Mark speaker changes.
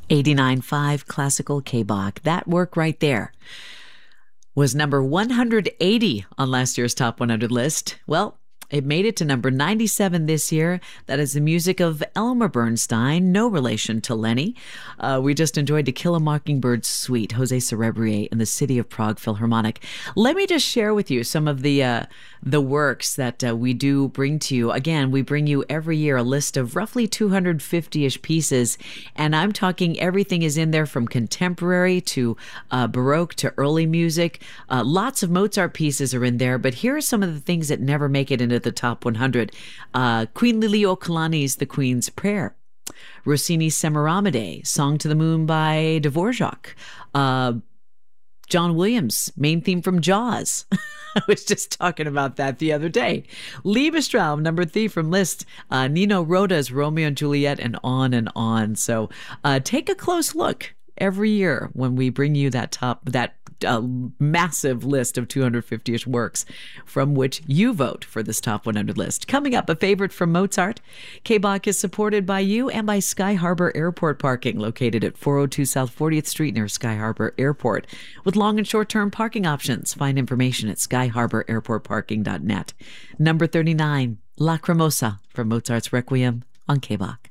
Speaker 1: 89.5 Classical K-Bach. That work right there was number 180 on last year's Top 100 list. Well, it made it to number 97 this year. That is the music of Elmer Bernstein, no relation to Lenny. We just enjoyed To Kill a Mockingbird Suite, Jose Cerebrier and the City of Prague Philharmonic. Let me just share with you some of the works that we do bring to you. Again, we bring you every year a list of roughly 250-ish pieces, and I'm talking everything is in there from contemporary to Baroque to early music. Lots of Mozart pieces are in there, but here are some of the things that never make it into the top 100. Queen Liliuokalani's The Queen's Prayer. Rossini's Semiramide, Song to the Moon by Dvorak. John Williams, main theme from Jaws. I was just talking about that the other day. Liebestraum, number 3 from Liszt. Nino Rota's Romeo and Juliet, and on and on. So take a close look every year when we bring you that massive list of 250-ish works from which you vote for this top 100 list. Coming up, a favorite from Mozart. K-Bach is supported by you and by Sky Harbor Airport Parking, located at 402 South 40th Street near Sky Harbor Airport, with long and short-term parking options. Find information at skyharbораirportparking.net. Number 39, Lacrimosa from Mozart's Requiem on K-Bach.